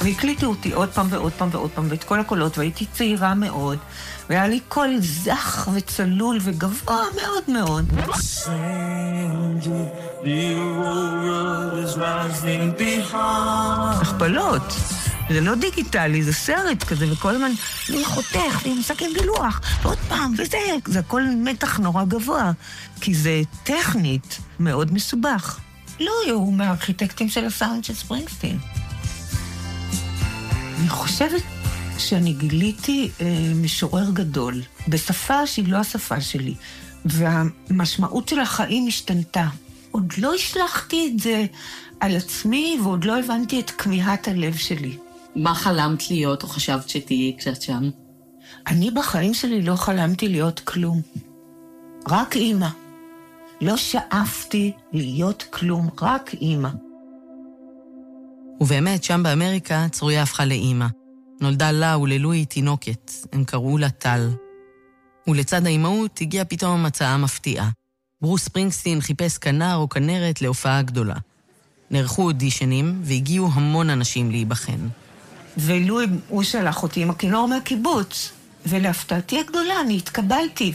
והקליטו אותי עוד פעם ועוד פעם ועוד פעם, ואת כל הקולות, והייתי צעירה מאוד, והיה לי קול זך וצלול וגבוה מאוד מאוד. הכפלות. זה לא דיגיטלי, זה סרט כזה, וכל הזמן אני חותך, ואני מסכים בלוח, ועוד פעם, זה הכל מתח נורא גבוה, כי זה טכנית מאוד מסובך. לא, הוא מהארכיטקטים של הסאונד של ספרינגסטין. אני חושבת שאני גיליתי משורר גדול, בשפה שהיא לא השפה שלי, והמשמעות של החיים השתנתה. עוד לא השלחתי את זה על עצמי, ועוד לא הבנתי את כמיהת הלב שלי. מה חלמת להיות או חשבת שתהיי כשאת שם? אני בחיים שלי לא חלמתי להיות כלום. רק אימא. לא שאפתי להיות כלום, רק אימא. ובאמת, שם באמריקה צרויה הפכה לאימא. נולדה לה וללואי תינוקת, הם קראו לה טל. ולצד האימהות הגיעה פתאום הצעה מפתיעה. ברוס ספרינגסטין חיפש כנר או כנרת להופעה גדולה. נערכו אודישנים והגיעו המון אנשים להיבחן. ולואי הוא שלח אותי עם הכינור מהקיבוץ, ולהפתעתי הגדולה אני התקבלתי.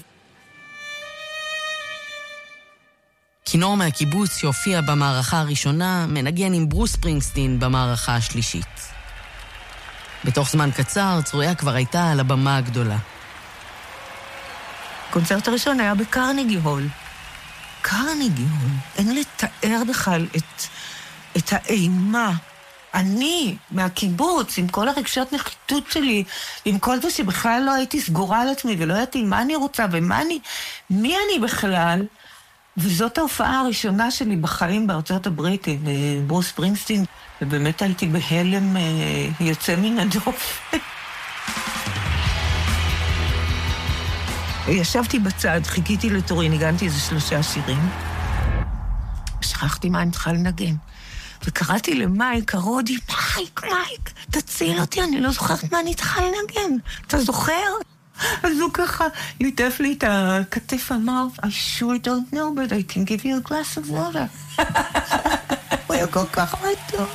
כינור מהקיבוץ שהופיע במערכה הראשונה מנגן עם ברוס ספרינגסטין במערכה השלישית. בתוך זמן קצר צרויה כבר הייתה על הבמה הגדולה. הקונצרט הראשון היה בקרניגי הול. קרניגי הול. אין לתאר בכלל את האימה. אני, מהקיבוץ, עם כל הרגשות נחיתות שלי, עם כל זה שבכלל לא הייתי סגורה על עצמי, ולא ידעתי מה אני רוצה מי אני בכלל, וזאת ההופעה הראשונה שלי בחיים בארצות הברית, עם ברוס ספרינגסטין, ובאמת הייתי בהלם יוצא מן הדופן. ישבתי בצד, חיכיתי לתורי, ניגנתי איזה 3 שירים, שכחתי מה אני צריכה לנגן. וקראתי למייק, הרודי, מייק, תציל אותי, אני לא זוכרת מה אני צריכה לנגן. אתה זוכר? אז הוא ככה ליטף לי את הכתף, אמר, I sure don't know, but I can give you a glass of water. הוא היה כל כך מתוק.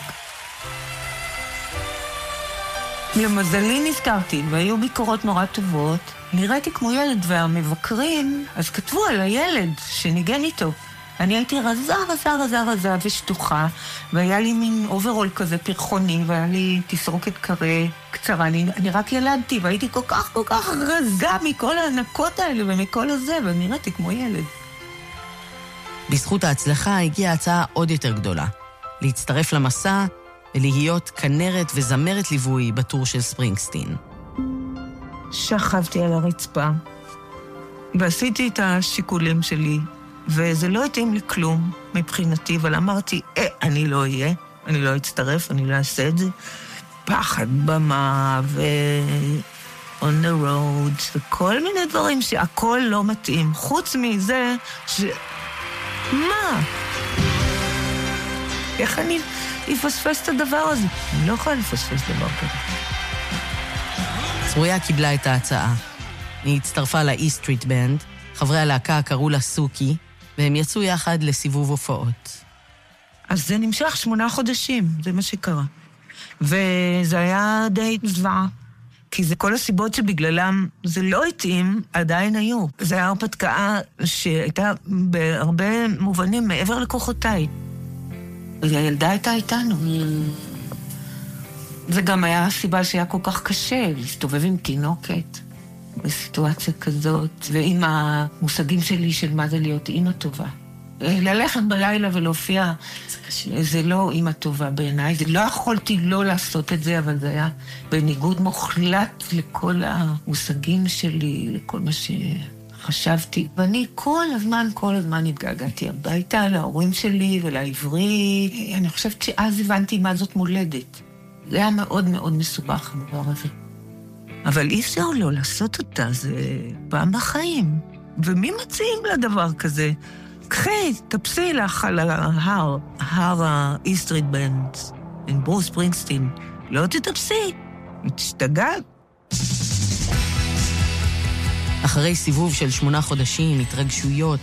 למזלי נזכרתי, והיו ביקורות נורא טובות. נראיתי כמו ילד, והמבקרים, אז כתבו על הילד שניגן איתו. אני הייתי רזה ושטוחה, והיה לי מין אוברול כזה פרחוני, והיה לי תסרוקת קרה קצרה. אני רק ילדתי, והייתי כל כך רזה מכל הענקות האלה ומכל הזה, ונראיתי כמו ילד. בזכות ההצלחה הגיעה הצעה עוד יותר גדולה, להצטרף למסע ולהיות כנרת וזמרת ליווי בטור של ספרינגסטין. שכבתי על הרצפה, ועשיתי את השיקולים שלי, וזה לא התאים לי כלום מבחינתי, אבל אמרתי, אני לא אהיה, אני לא אצטרף, אני לא אעשה את זה. פחד במה on the road, וכל מיני דברים שהכל לא מתאים. חוץ מזה מה? איך אני אפספס את הדבר הזה? אני לא יכולה לפספס דבר כזה. צרויה קיבלה את ההצעה. היא הצטרפה ל-E-Street Band, חברי הלהקה קראו לה סוקי, והם יצאו יחד לסיבוב הופעות. אז זה נמשך 8 חודשים, זה מה שקרה. וזה היה די זוועה, כי זה כל הסיבות שבגללם זה לא התאים, עדיין היו. זה היה הרפתקה שהייתה בהרבה מובנים מעבר לכוחותיי. הילדה הייתה איתנו. זה גם היה הסיבה שהיה כל כך קשה, להסתובב עם תינוקת. בסיטואציה כזאת, ועם המושגים שלי של מה זה להיות אימא טובה. ללכת בלילה ולהופיע, זה לא אימא טובה בעיניי. לא יכולתי לא לעשות את זה, אבל זה היה בניגוד מוחלט לכל המושגים שלי, לכל מה שחשבתי. ואני כל הזמן התגעגעתי הביתה, להורים שלי ולעברי. אני חושבת שאז הבנתי מה זאת מולדת. זה היה מאוד מאוד מסובך, הדבר הזה. אבל אי אפשר לא לעשות אותה, זה פעם בחיים. ומי מציעים לדבר כזה? קחי, תפסי לך על ההר ה-E-Street Band, עם ברוס ספרינגסטין. לא תתפסי, תשתגעת. אחרי סיבוב של 8 חודשים, התרגשויות,